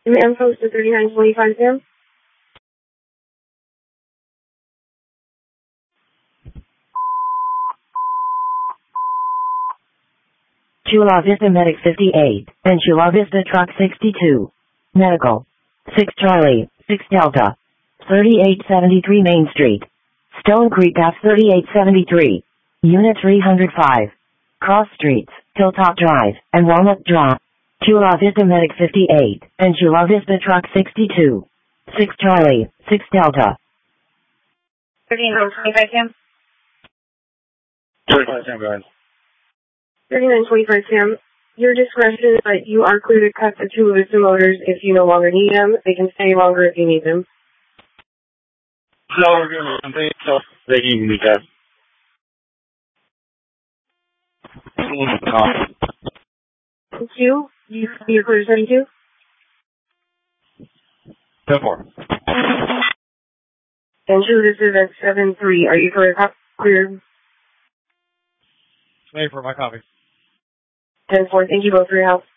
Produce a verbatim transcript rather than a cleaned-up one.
Ma'am, post to thirty-nine twenty-five, ma'am. Chula Vista Medic fifty-eight, and Chula Vista Truck sixty-two. Medical. six Charlie, six Delta. thirty-eight seventy-three Main Street. Stone Creek Ave thirty-eight seventy-three. Unit three hundred five. Cross Streets, Hilltop Drive, and Walnut Drive. Chula Vista Medic fifty-eight, and Chula Vista Truck sixty-two. six Charlie, six Delta. thirty-nine twenty-five, ma'am. twenty-five, Sam, go ahead. thirty-nine twenty-five, Sam. Your discretion, but you are clear to cut the Chula Vista motors if you no longer need them. They can stay longer if you need them. No, we're good. I'm thinking so. They can even do that. Thank you. You you're clear to seventy-two? ten four. And Chula Vista is at seven three. Are you clear? Clear. Wait for my copy. ten four. Thank you both for your help.